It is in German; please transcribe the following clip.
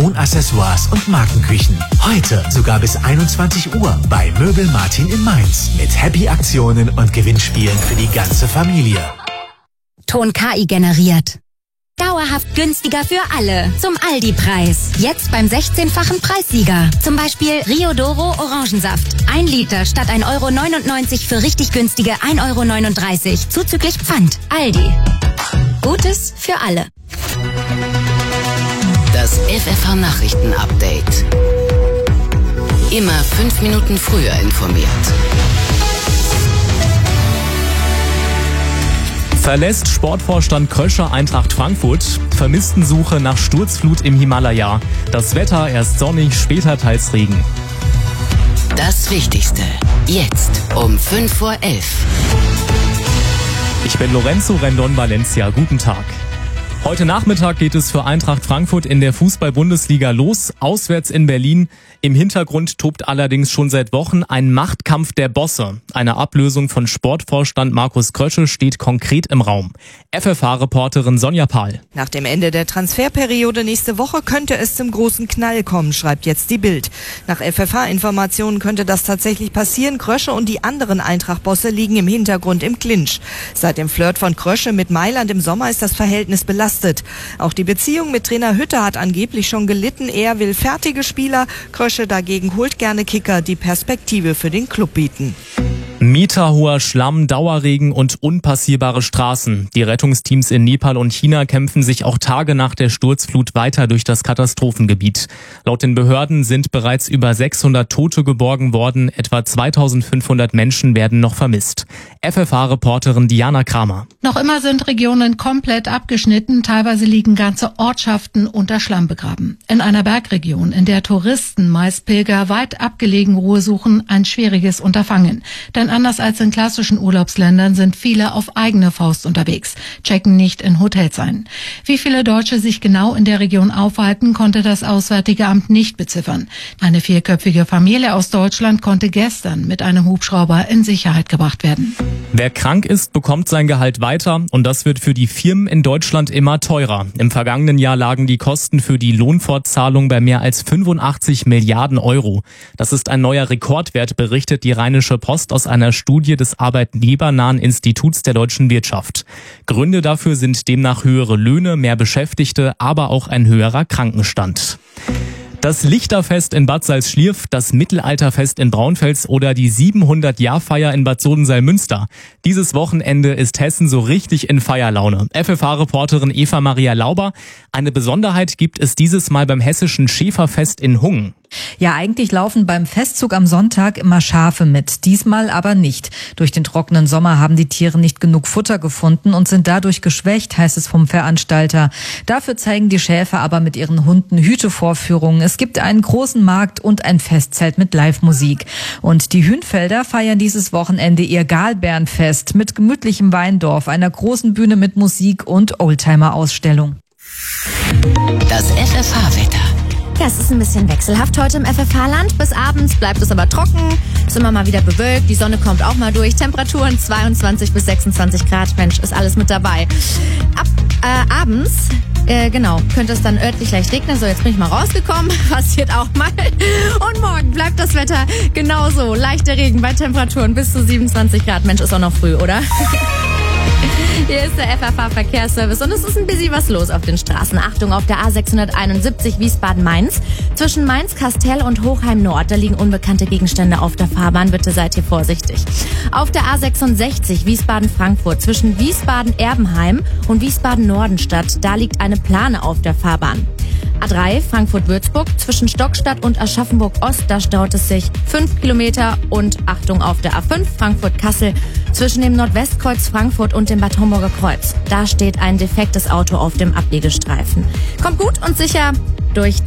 Tonaccessoires und Markenküchen. Heute sogar bis 21 Uhr bei Möbel Martin in Mainz. Mit Happy-Aktionen und Gewinnspielen für die ganze Familie. Ton KI generiert. Dauerhaft günstiger für alle. Zum Aldi-Preis. Jetzt beim 16-fachen Preissieger. Zum Beispiel Rio Doro Orangensaft. 1 Liter statt 1,99 € für richtig günstige 1,39 € zuzüglich Pfand. Aldi. Gutes für alle. Das FFH-Nachrichten-Update. Immer 5 Minuten früher informiert. Verlässt Sportvorstand Krösche Eintracht Frankfurt. Vermisstensuche nach Sturzflut im Himalaya. Das Wetter erst sonnig, später teils Regen. Das Wichtigste. Jetzt um 5:11 Uhr. Ich bin Lorenzo Rendon Valencia. Guten Tag. Heute Nachmittag geht es für Eintracht Frankfurt in der Fußball-Bundesliga los, auswärts in Berlin. Im Hintergrund tobt allerdings schon seit Wochen ein Machtkampf der Bosse. Eine Ablösung von Sportvorstand Markus Krösche steht konkret im Raum. FFH-Reporterin Sonja Pahl. Nach dem Ende der Transferperiode nächste Woche könnte es zum großen Knall kommen, schreibt jetzt die Bild. Nach FFH-Informationen könnte das tatsächlich passieren. Krösche und die anderen Eintracht-Bosse liegen im Hintergrund im Clinch. Seit dem Flirt von Krösche mit Mailand im Sommer ist das Verhältnis belastet. Auch die Beziehung mit Trainer Hütter hat angeblich schon gelitten. Er will fertige Spieler. Krösche dagegen holt gerne Kicker, die Perspektive für den Club bieten. Meterhoher Schlamm, Dauerregen und unpassierbare Straßen. Die Rettungsteams in Nepal und China kämpfen sich auch Tage nach der Sturzflut weiter durch das Katastrophengebiet. Laut den Behörden sind bereits über 600 Tote geborgen worden. Etwa 2500 Menschen werden noch vermisst. FFH-Reporterin Diana Kramer. Noch immer sind Regionen komplett abgeschnitten. Teilweise liegen ganze Ortschaften unter Schlamm begraben. In einer Bergregion, in der Touristen, meist Pilger, weit abgelegen Ruhe suchen, ein schwieriges Unterfangen. Denn anders als in klassischen Urlaubsländern sind viele auf eigene Faust unterwegs, checken nicht in Hotels ein. Wie viele Deutsche sich genau in der Region aufhalten, konnte das Auswärtige Amt nicht beziffern. Eine 4-köpfige Familie aus Deutschland konnte gestern mit einem Hubschrauber in Sicherheit gebracht werden. Wer krank ist, bekommt sein Gehalt weiter und das wird für die Firmen in Deutschland immer teurer. Im vergangenen Jahr lagen die Kosten für die Lohnfortzahlung bei mehr als 85 Milliarden Euro. Das ist ein neuer Rekordwert, berichtet die Rheinische Post aus einer Studie des Arbeitnehmernahen Instituts der deutschen Wirtschaft. Gründe dafür sind demnach höhere Löhne, mehr Beschäftigte, aber auch ein höherer Krankenstand. Das Lichterfest in Bad Salzschlirf, das Mittelalterfest in Braunfels oder die 700-Jahr-Feier in Bad Sodenseil-Münster. Dieses Wochenende ist Hessen so richtig in Feierlaune. FFH-Reporterin Eva Maria Lauber. Eine Besonderheit gibt es dieses Mal beim hessischen Schäferfest in Hungen. Ja, eigentlich laufen beim Festzug am Sonntag immer Schafe mit, diesmal aber nicht. Durch den trockenen Sommer haben die Tiere nicht genug Futter gefunden und sind dadurch geschwächt, heißt es vom Veranstalter. Dafür zeigen die Schäfer aber mit ihren Hunden Hütevorführungen. Es gibt einen großen Markt und ein Festzelt mit Live-Musik. Und die Hünfelder feiern dieses Wochenende ihr Galbärenfest mit gemütlichem Weindorf, einer großen Bühne mit Musik und Oldtimer-Ausstellung. Das FFH-Wetter. Ja, es ist ein bisschen wechselhaft heute im FFH-Land. Bis abends bleibt es aber trocken. Ist immer mal wieder bewölkt. Die Sonne kommt auch mal durch. Temperaturen 22 bis 26 Grad. Mensch, ist alles mit dabei. Ab abends, könnte es dann örtlich leicht regnen. So, jetzt bin ich mal rausgekommen. Passiert auch mal. Und morgen bleibt das Wetter genauso. Leichter Regen bei Temperaturen bis zu 27 Grad. Mensch, ist auch noch früh, oder? Hier ist der FFH-Verkehrsservice und es ist ein bisschen was los auf den Straßen. Achtung, auf der A671 Wiesbaden-Mainz. Zwischen Mainz-Kastel und Hochheim-Nord, da liegen unbekannte Gegenstände auf der Fahrbahn. Bitte seid hier vorsichtig. Auf der A66 Wiesbaden-Frankfurt zwischen Wiesbaden-Erbenheim und Wiesbaden-Nordenstadt, da liegt eine Plane auf der Fahrbahn. A3 Frankfurt-Würzburg zwischen Stockstadt und Aschaffenburg-Ost, da staut es sich 5 Kilometer. Und Achtung, auf der A5 Frankfurt-Kassel zwischen dem Nordwestkreuz Frankfurt und dem Bad Homburger Kreuz. Da steht ein defektes Auto auf dem Abbiegestreifen. Kommt gut und sicher durch